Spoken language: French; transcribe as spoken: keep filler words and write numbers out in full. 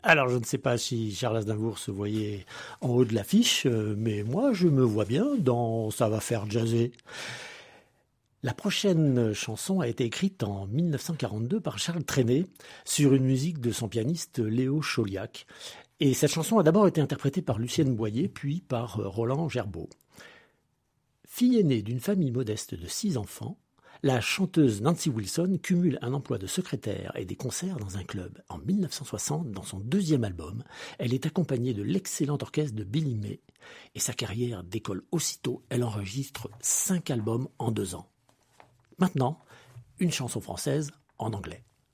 Alors, je ne sais pas si Charles Aznavour se voyait en haut de l'affiche, euh, mais moi, je me vois bien dans Ça va faire jazzer. La prochaine chanson a été écrite en mille neuf cent quarante-deux par Charles Trenet sur une musique de son pianiste Léo Chauliac. Et cette chanson a d'abord été interprétée par Lucienne Boyer, puis par Roland Gerbaud. Fille aînée d'une famille modeste de six enfants, la chanteuse Nancy Wilson cumule un emploi de secrétaire et des concerts dans un club. En mille neuf cent soixante, dans son deuxième album, elle est accompagnée de l'excellent orchestre de Billy May et sa carrière décolle aussitôt. Elle enregistre cinq albums en deux ans. Maintenant, une chanson française en anglais.